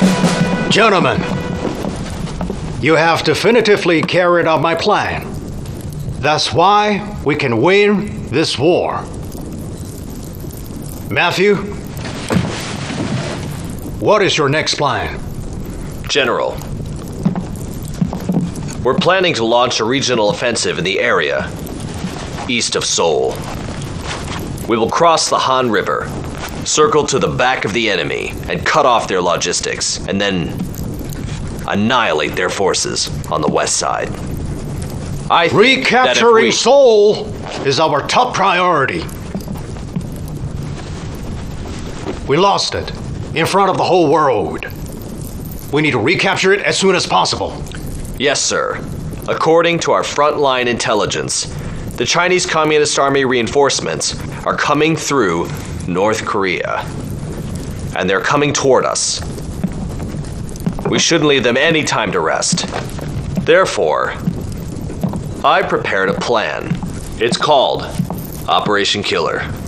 Gentlemen, you have definitively carried out my plan. That's why we can win this war. Matthew, what is your next plan? General, we're planning to launch a regional offensive in the area east of Seoul. We will cross the Han River, circle to the back of the enemy, and cut off their logistics, and then annihilate their forces on the west side. I think Recapturing Seoul is our top priority. We lost it in front of the whole world. We need to recapture it as soon as possible. Yes, sir. According to our frontline intelligence, the Chinese Communist Army reinforcements are coming through North Korea. And they're coming toward us. We shouldn't leave them any time to rest. Therefore, I prepared a plan. It's called Operation Killer.